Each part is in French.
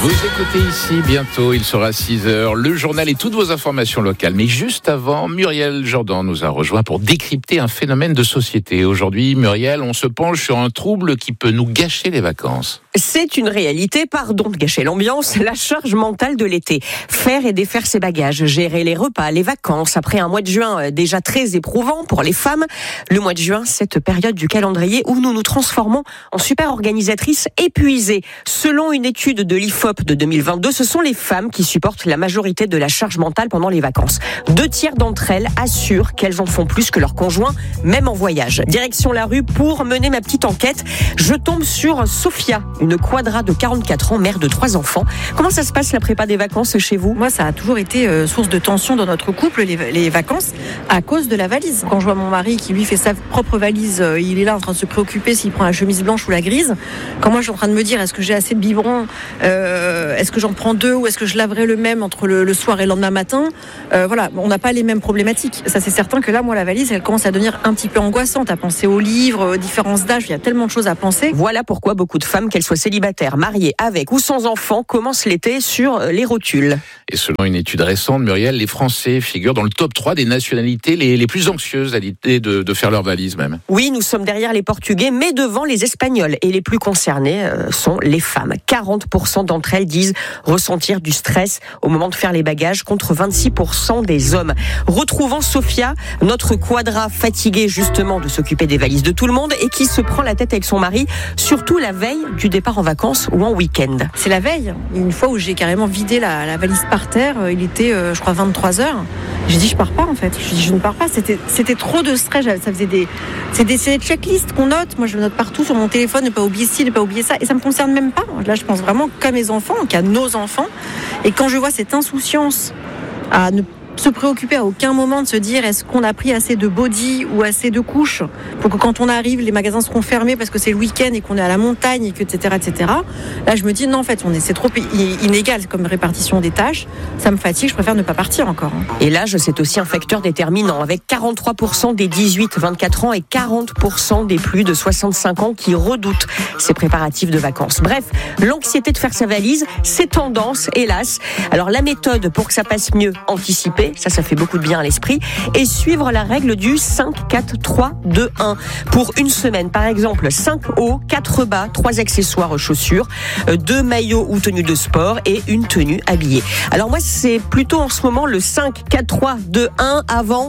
Vous écoutez ici bientôt, il sera 6h, le journal et toutes vos informations locales. Mais juste avant, Muriel Jourdan nous a rejoint pour décrypter un phénomène de société. Aujourd'hui, Muriel, on se penche sur un trouble qui peut nous gâcher les vacances. C'est une réalité, pardon de gâcher l'ambiance, la charge mentale de l'été. Faire et défaire ses bagages, gérer les repas, les vacances. Après un mois de juin déjà très éprouvant pour les femmes, le mois de juin, cette période du calendrier où nous nous transformons en super organisatrices épuisées. Selon une étude de l'IFOP de 2022, ce sont les femmes qui supportent la majorité de la charge mentale pendant les vacances. 2/3 d'entre elles assurent qu'elles en font plus que leurs conjoints, même en voyage. Direction la rue pour mener ma petite enquête. Je tombe sur Sophia, une quadra de 44 ans, mère de 3 enfants. Comment ça se passe la prépa des vacances chez vous ? Moi, ça a toujours été source de tension dans notre couple, les vacances, à cause de la valise. Quand je vois mon mari qui lui fait sa propre valise, il est là en train de se préoccuper s'il prend la chemise blanche ou la grise. Quand moi je suis en train de me dire, est-ce que j'ai assez de biberons, est-ce que j'en prends 2 ou est-ce que je laverai le même entre le soir et le lendemain matin, voilà, on n'a pas les mêmes problématiques. Ça, c'est certain que là, moi, la valise, elle commence à devenir un petit peu angoissante, à penser aux livres, aux différences d'âge, il y a tellement de choses à penser. Voilà pourquoi beaucoup de femmes, qu'elles soient célibataires, mariées, avec ou sans enfants, commencent l'été sur les rotules. Et selon une étude récente, Muriel, les Français figurent dans le top 3 des nationalités les plus anxieuses à l'idée de faire leur valise même. Oui, nous sommes derrière les Portugais, mais devant les Espagnols. Et les plus concernés sont les femmes. 40% d'entre elles disent ressentir du stress au moment de faire les bagages, contre 26% des hommes. Retrouvons Sophia, notre quadra fatiguée justement de s'occuper des valises de tout le monde et qui se prend la tête avec son mari, surtout la veille du départ en vacances ou en week-end. C'est la veille, une fois où j'ai carrément vidé la valise par terre, il était je crois 23h. J'ai dit je pars pas en fait, je ne pars pas, c'était trop de stress, ça faisait c'est des checklists qu'on note, moi je le note partout sur mon téléphone, ne pas oublier ci, ne pas oublier ça, et ça me concerne même pas. Là je pense vraiment qu'à mes enfants, qu'à nos enfants, et quand je vois cette insouciance à ne se préoccuper à aucun moment de se dire est-ce qu'on a pris assez de body ou assez de couches pour que quand on arrive les magasins seront fermés parce que c'est le week-end et qu'on est à la montagne et que etc. Là je me dis non en fait c'est trop inégal comme répartition des tâches, ça me fatigue, je préfère ne pas partir encore. Et l'âge c'est aussi un facteur déterminant avec 43% des 18-24 ans et 40% des plus de 65 ans qui redoutent ces préparatifs de vacances. Bref, l'anxiété de faire sa valise, c'est tendance hélas. Alors la méthode pour que ça passe mieux, anticiper, ça fait beaucoup de bien à l'esprit, et suivre la règle du 5, 4, 3, 2, 1. Pour une semaine, par exemple, 5 hauts, 4 bas, 3 accessoires chaussures, 2 maillots ou tenues de sport et une tenue habillée. Alors moi, c'est plutôt en ce moment le 5, 4, 3, 2, 1 avant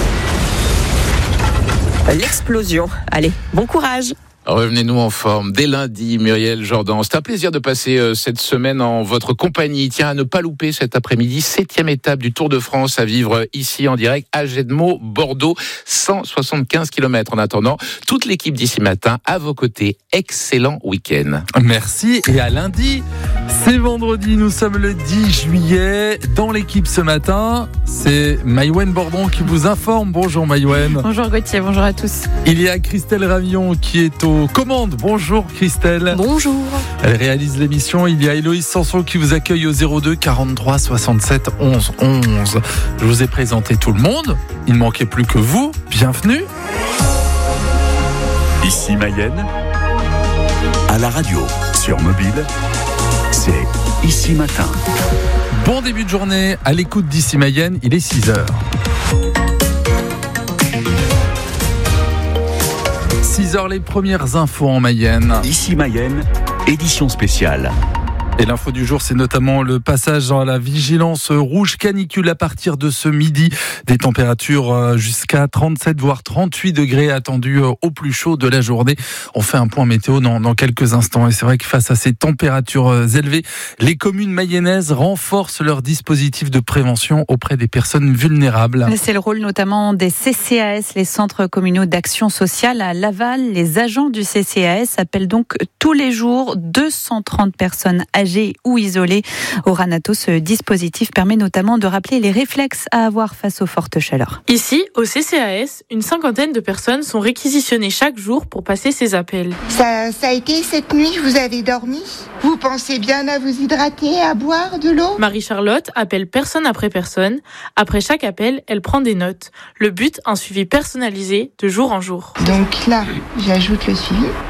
l'explosion. Allez, bon courage! Revenez-nous en forme dès lundi, Muriel Jourdan. C'est un plaisir de passer cette semaine en votre compagnie. Tiens, à ne pas louper cet après-midi, 7e étape du Tour de France à vivre ici en direct à Gedmo, Bordeaux, 175 km. En attendant, toute l'équipe d'ici matin à vos côtés. Excellent week-end. Merci et à lundi. C'est vendredi, nous sommes le 10 juillet. Dans l'équipe ce matin, c'est Maïwen Bordon qui vous informe. Bonjour Maïwen. Bonjour Gauthier, bonjour à tous. Il y a Christelle Ravillon qui est aux commandes. Bonjour Christelle. Bonjour. Elle réalise l'émission. Il y a Héloïse Sanson qui vous accueille au 02 43 67 11 11. Je vous ai présenté tout le monde. Il ne manquait plus que vous. Bienvenue. Ici Mayenne, à la radio, sur mobile, c'est Ici Matin. Bon début de journée à l'écoute d'Ici Mayenne. Il est 6h. 6h, les premières infos en Mayenne. Ici Mayenne, édition spéciale. Et l'info du jour, c'est notamment le passage à la vigilance rouge canicule à partir de ce midi. Des températures jusqu'à 37 voire 38 degrés attendues au plus chaud de la journée. On fait un point météo dans quelques instants. Et c'est vrai que face à ces températures élevées, les communes mayennaises renforcent leur dispositif de prévention auprès des personnes vulnérables. C'est le rôle notamment des CCAS, les centres communaux d'action sociale à Laval. Les agents du CCAS appellent donc tous les jours 230 personnes âgées ou isolés au Ranato. Ce dispositif permet notamment de rappeler les réflexes à avoir face aux fortes chaleurs. Ici, au CCAS, une 50aine de personnes sont réquisitionnées chaque jour pour passer ces appels. Ça a été cette nuit, vous avez dormi ? Vous pensez bien à vous hydrater, à boire de l'eau ? Marie-Charlotte appelle personne après personne. Après chaque appel, elle prend des notes. Le but, un suivi personnalisé de jour en jour. Donc là, j'ajoute le suivi.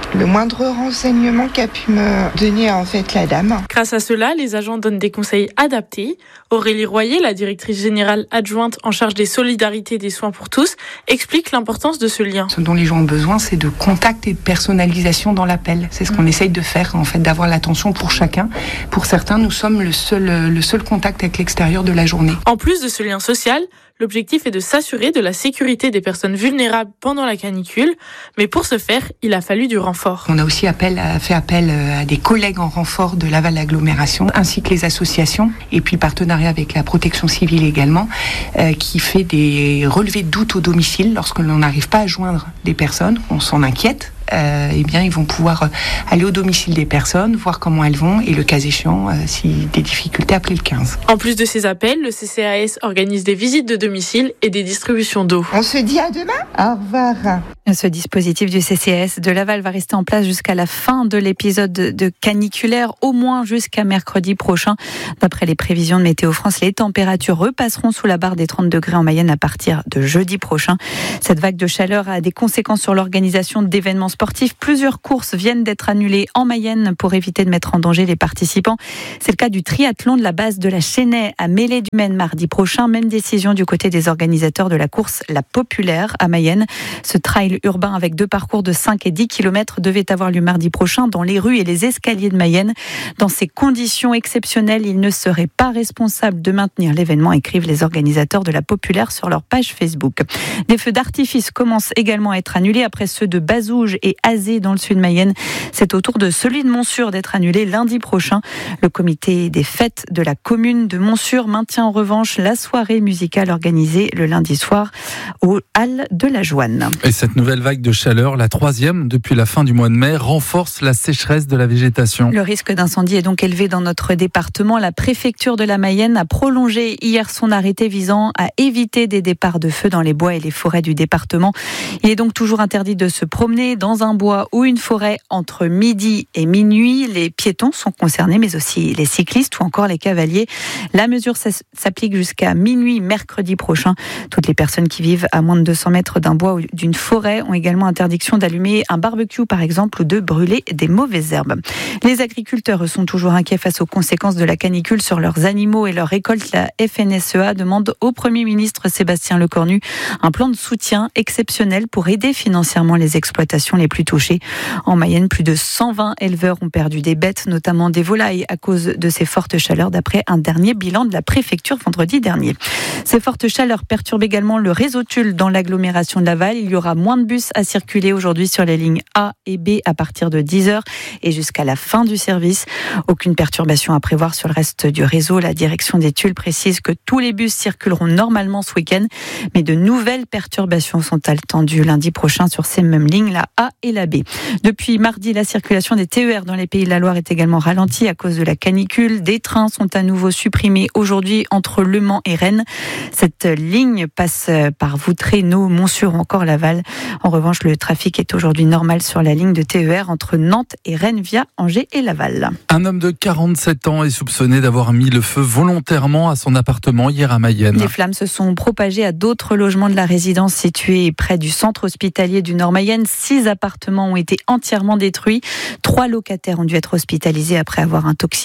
le moindre renseignement qu'a pu me donner en fait la dame. Grâce à cela, les agents donnent des conseils adaptés. Aurélie Royer, la directrice générale adjointe en charge des solidarités et des soins pour tous, explique l'importance de ce lien. Ce dont les gens ont besoin, c'est de contact et de personnalisation dans l'appel. C'est ce qu'on essaye de faire, en fait, d'avoir l'attention pour chacun. Pour certains, nous sommes le seul contact avec l'extérieur de la journée. En plus de ce lien social, l'objectif est de s'assurer de la sécurité des personnes vulnérables pendant la canicule. Mais pour ce faire, il a fallu du renfort. On a aussi fait appel à des collègues en renfort de Laval Agglomération, ainsi que les associations, et puis partenariat avec la protection civile également, qui fait des relevés de doute au domicile lorsque l'on n'arrive pas à joindre des personnes, on s'en inquiète. Eh bien, ils vont pouvoir aller au domicile des personnes, voir comment elles vont et le cas échéant, si des difficultés, appeler le 15. En plus de ces appels, le CCAS organise des visites de domicile et des distributions d'eau. On se dit à demain. Au revoir. Ce dispositif du CCAS de Laval va rester en place jusqu'à la fin de l'épisode de caniculaire, au moins jusqu'à mercredi prochain. D'après les prévisions de Météo France, les températures repasseront sous la barre des 30 degrés en Mayenne à partir de jeudi prochain. Cette vague de chaleur a des conséquences sur l'organisation d'événements sportifs. Plusieurs courses viennent d'être annulées en Mayenne pour éviter de mettre en danger les participants. C'est le cas du triathlon de la base de la Chênaie à Mêlée-du-Maine mardi prochain. Même décision du côté des organisateurs de la course La Populaire à Mayenne. Ce trail urbain avec 2 parcours de 5 et 10 km devait avoir lieu mardi prochain dans les rues et les escaliers de Mayenne. Dans ces conditions exceptionnelles, il ne serait pas responsable de maintenir l'événement, écrivent les organisateurs de La Populaire sur leur page Facebook. Des feux d'artifice commencent également à être annulés après ceux de Bazouges et Azé dans le sud de Mayenne. C'est au tour de celui de Montsûrs d'être annulé lundi prochain. Le comité des fêtes de la commune de Montsûrs maintient en revanche la soirée musicale organisée le lundi soir aux Halles de la Joanne. Et cette nouvelle vague de chaleur, la 3e depuis la fin du mois de mai, renforce la sécheresse de la végétation. Le risque d'incendie est donc élevé dans notre département. La préfecture de la Mayenne a prolongé hier son arrêté visant à éviter des départs de feu dans les bois et les forêts du département. Il est donc toujours interdit de se promener dans un bois ou une forêt entre midi et minuit. Les piétons sont concernés, mais aussi les cyclistes ou encore les cavaliers. La mesure s'applique jusqu'à minuit mercredi prochain. Toutes les personnes qui vivent à moins de 200 mètres d'un bois ou d'une forêt ont également interdiction d'allumer un barbecue par exemple ou de brûler des mauvaises herbes. Les agriculteurs sont toujours inquiets face aux conséquences de la canicule sur leurs animaux et leurs récoltes. La FNSEA demande au Premier ministre Sébastien Lecornu un plan de soutien exceptionnel pour aider financièrement les exploitations les plus touchées. En Mayenne, plus de 120 éleveurs ont perdu des bêtes, notamment des volailles, à cause de ces fortes chaleurs, d'après un dernier bilan de la préfecture vendredi dernier. Ces fortes chaleurs perturbent également le réseau Tulle dans l'agglomération de Laval. Il y aura moins de bus à circuler aujourd'hui sur les lignes A et B à partir de 10h et jusqu'à la fin du service. Aucune perturbation à prévoir sur le reste du réseau. La direction des Tulles précise que tous les bus circuleront normalement ce week-end, mais de nouvelles perturbations sont attendues lundi prochain sur ces mêmes lignes, la A et la B. Depuis mardi, la circulation des TER dans les Pays de la Loire est également ralentie à cause de la canicule. Des trains sont à nouveau supprimés aujourd'hui entre Le Mans et Rennes. Cette ligne passe par Voutray, Naux, Montsûrs ou encore Laval. En revanche, le trafic est aujourd'hui normal sur la ligne de TER entre Nantes et Rennes via Angers et Laval. Un homme de 47 ans est soupçonné d'avoir mis le feu volontairement à son appartement hier à Mayenne. Les flammes se sont propagées à d'autres logements de la résidence située près du centre hospitalier du Nord Mayenne. 6 appartements ont été entièrement détruits. 3 locataires ont dû être hospitalisés après avoir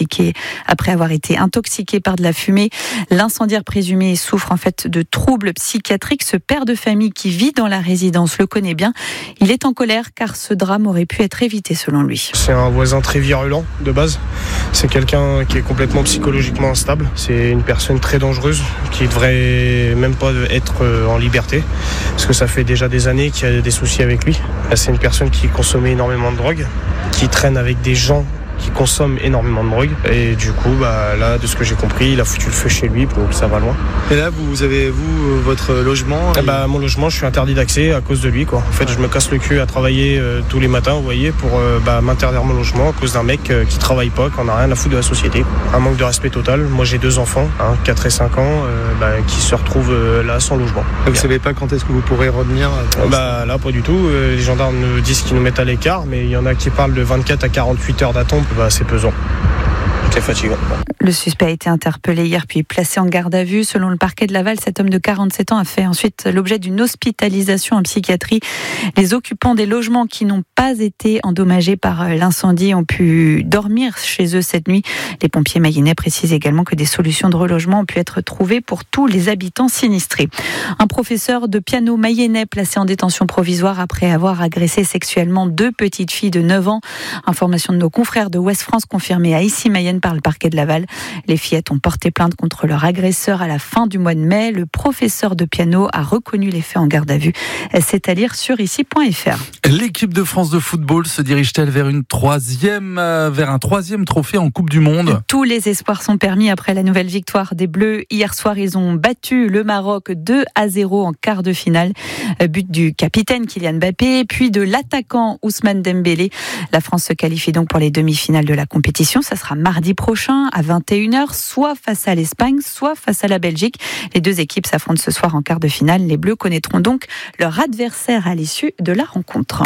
été intoxiqués par de la fumée. L'incendiaire présumé souffre en fait de troubles psychiatriques. Ce père de famille qui vit dans la résidence le connaît bien. Il est en colère car ce drame aurait pu être évité selon lui. C'est un voisin très virulent de base. C'est quelqu'un qui est complètement psychologiquement instable. C'est une personne très dangereuse qui devrait même pas être en liberté parce que ça fait déjà des années qu'il y a des soucis avec lui. C'est une personne qui consommait énormément de drogue, qui traîne avec des gens qui consomme énormément de drogue et du coup là de ce que j'ai compris il a foutu le feu chez lui donc ça va loin. Et là vous avez votre logement Mon logement je suis interdit d'accès à cause de lui quoi. En fait je me casse le cul à travailler tous les matins vous voyez pour m'interdire mon logement à cause d'un mec qui travaille pas, qui en a rien à foutre de la société. Un manque de respect total. Moi j'ai 2 enfants, 4 et 5 ans qui se retrouvent là sans logement. Vous savez pas quand est-ce que vous pourrez revenir là pas du tout. Les gendarmes nous disent qu'ils nous mettent à l'écart mais il y en a qui parlent de 24 à 48 heures d'attente. C'est pesant. c'était fatigant. Le suspect a été interpellé hier puis placé en garde à vue. Selon le parquet de Laval, cet homme de 47 ans a fait ensuite l'objet d'une hospitalisation en psychiatrie. Les occupants des logements qui n'ont pas été endommagés par l'incendie ont pu dormir chez eux cette nuit. Les pompiers mayennais précisent également que des solutions de relogement ont pu être trouvées pour tous les habitants sinistrés. Un professeur de piano mayennais placé en détention provisoire après avoir agressé sexuellement 2 petites filles de 9 ans. Information de nos confrères de Ouest France confirmée à Issy-Mayenne par le parquet de Laval. Les fillettes ont porté plainte contre leur agresseur à la fin du mois de mai. Le professeur de piano a reconnu les faits en garde à vue. C'est à lire sur ici.fr. L'équipe de France de football se dirige-t-elle vers un troisième trophée en Coupe du Monde ? Tous les espoirs sont permis après la nouvelle victoire des Bleus. Hier soir, ils ont battu le Maroc 2-0 en quart de finale. But du capitaine Kylian Mbappé, puis de l'attaquant Ousmane Dembélé. La France se qualifie donc pour les demi-finales de la compétition. Ça sera mardi prochain à 21h, soit face à l'Espagne, soit face à la Belgique. Les 2 équipes s'affrontent ce soir en quart de finale. Les Bleus connaîtront donc leur adversaire à l'issue de la rencontre.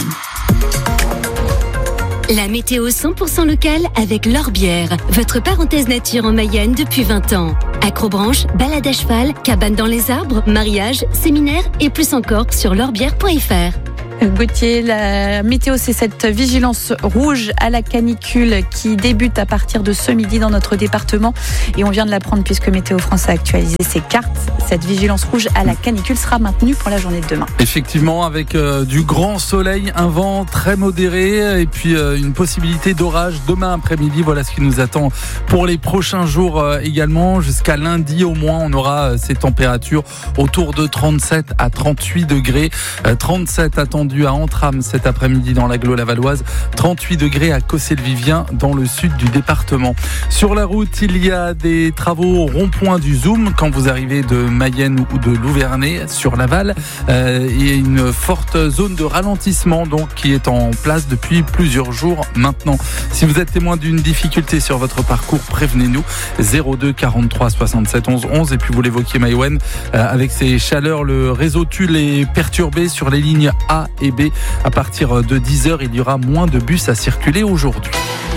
La météo 100% locale avec l'Orbière, votre parenthèse nature en Mayenne depuis 20 ans. Acrobranche, balade à cheval, cabane dans les arbres, mariage, séminaire et plus encore sur l'orbière.fr. Gauthier, la météo, c'est cette vigilance rouge à la canicule qui débute à partir de ce midi dans notre département. Et on vient de l'apprendre puisque Météo France a actualisé ses cartes. Cette vigilance rouge à la canicule sera maintenue pour la journée de demain. Effectivement, avec du grand soleil, un vent très modéré et puis une possibilité d'orage demain après-midi. Voilà ce qui nous attend pour les prochains jours également. Jusqu'à lundi au moins, on aura ces températures autour de 37 à 38 degrés. 37 attendus à Entrammes cet après-midi dans l'agglo lavalloise, 38 degrés à Cossé-le-Vivien dans le sud du département. Sur la route, il y a des travaux au rond-point du Zoom quand vous arrivez de Mayenne ou de Louvernay sur Laval. Il y a une forte zone de ralentissement donc qui est en place depuis plusieurs jours maintenant. Si vous êtes témoin d'une difficulté sur votre parcours, prévenez-nous 02 43 67 11 11. Et puis vous l'évoquiez Maïwen, avec ces chaleurs, le réseau Tulle est perturbé sur les lignes A et B. À partir de 10h, il y aura moins de bus à circuler aujourd'hui.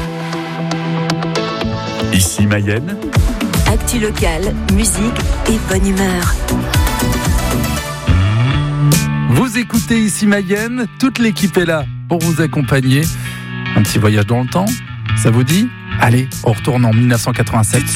Ici Mayenne. Actu locale, musique et bonne humeur. Vous écoutez Ici Mayenne, toute l'équipe est là pour vous accompagner. Un petit voyage dans le temps, ça vous dit ? Allez, on retourne en 1987.